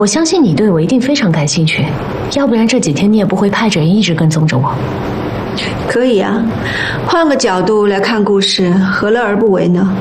我相信你对我一定非常感兴趣，要不然这几天你也不会派着人一直跟踪着我。 可以啊，换个角度来看故事，何乐而不为呢？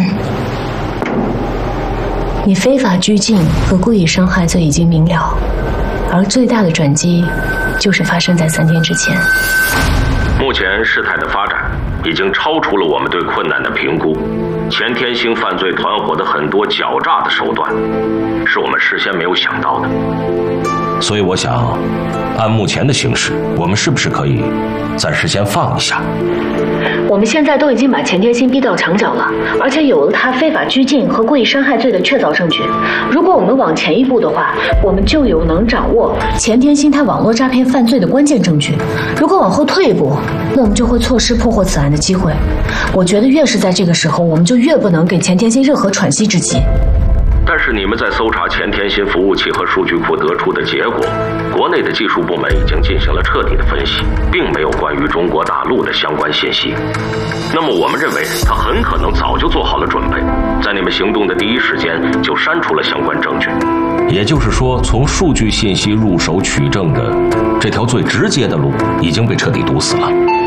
你非法拘禁和故意伤害罪已经明了，而最大的转机就是发生在3天之前。 目前事态的发展已经超出了我们对困难的评估，钱天星犯罪团伙的很多狡诈的手段，是我们事先没有想到的。 所以我想，按目前的形势，我们是不是可以暂时先放一下？ 我们现在都已经把钱天星逼到墙角了，而且有了他非法拘禁和故意伤害罪的确凿证据。如果我们往前一步的话，我们就有能掌握钱天星他网络诈骗犯罪的关键证据。如果往后退一步，那我们就会错失破获此案的机会。我觉得越是在这个时候，我们就越不能给钱天星任何喘息之机。 但是你们在搜查钱天星服务器和数据库得出的结果，国内的技术部门已经进行了彻底的分析，并没有关于中国大陆的相关信息。那么我们认为他很可能早就做好了准备，在你们行动的第一时间就删除了相关证据。 也就是说，从数据信息入手取证的这条最直接的路已经被彻底堵死了。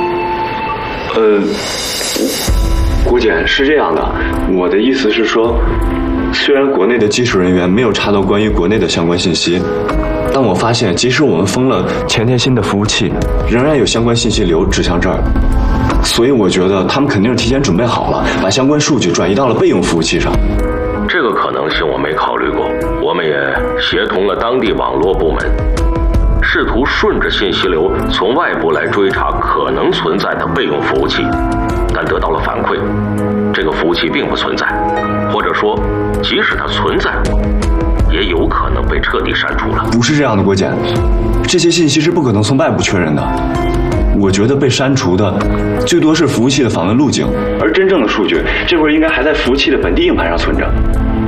郭检，是这样的，我的意思是说，虽然国内的技术人员没有查到关于国内的相关信息，但我发现即使我们封了钱天星的服务器，仍然有相关信息流指向这儿。所以我觉得他们肯定是提前准备好了，把相关数据转移到了备用服务器上。 这个可能性我没考虑过，我们也协同了当地网络部门，试图顺着信息流从外部来追查可能存在的备用服务器，但得到了反馈，这个服务器并不存在，或者说，即使它存在过，也有可能被彻底删除了。 不是这样的，郭检，这些信息是不可能从外部确认的。我觉得被删除的最多是服务器的访问路径，而真正的数据这会儿应该还在服务器的本地硬盘上存着。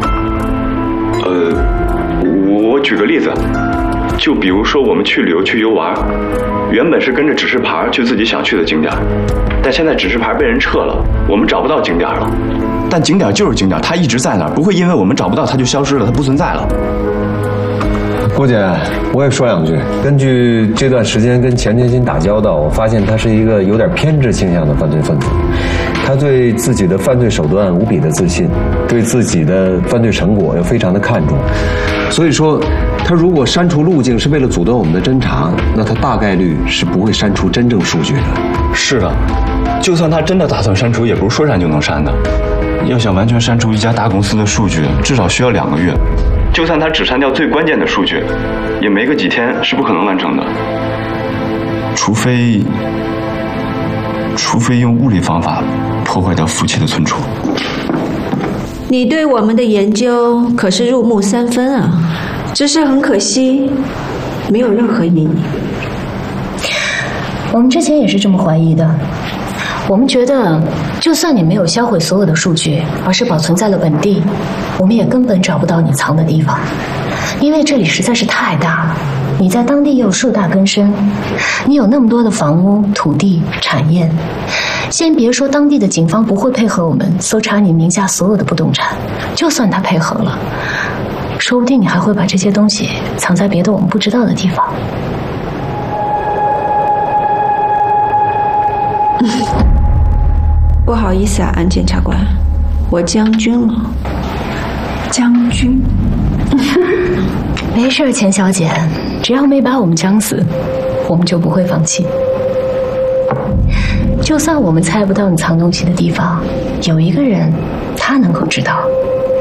我举个例子，就比如说我们去旅游去游玩，原本是跟着指示牌去自己想去的景点，但现在指示牌被人撤了，我们找不到景点了。但景点就是景点，它一直在那儿，不会因为我们找不到它就消失了，它不存在了。 郭姐，我也说两句。根据这段时间跟钱天星打交道，我发现他是一个有点偏执倾向的犯罪分子。他对自己的犯罪手段无比的自信，对自己的犯罪成果又非常的看重。所以说，他如果删除路径是为了阻断我们的侦查，那他大概率是不会删除真正数据的。 是的，就算他真的打算删除，也不是说删就能删的。要想完全删除一家大公司的数据，至少需要2个月。就算他只删掉最关键的数据，也没个几天是不可能完成的。除非用物理方法破坏掉服务器的存储。 你对我们的研究可是入木3分啊，只是很可惜，没有任何意义。 我们之前也是这么怀疑的。我们觉得，就算你没有销毁所有的数据，而是保存在了本地，我们也根本找不到你藏的地方，因为这里实在是太大了。你在当地又树大根深，你有那么多的房屋、土地、产业，先别说当地的警方不会配合我们搜查你名下所有的不动产，就算他配合了，说不定你还会把这些东西藏在别的我们不知道的地方。 不好意思啊，安检察官，我将军了。 将军？ 没事，钱小姐，只要没把我们将死，我们就不会放弃。就算我们猜不到你藏东西的地方，有一个人，他能够知道。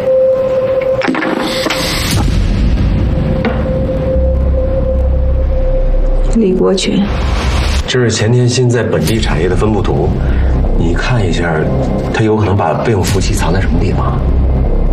李国权， 这是钱天星在本地产业的分布图，你看一下，他有可能把备用服务器藏在什么地方？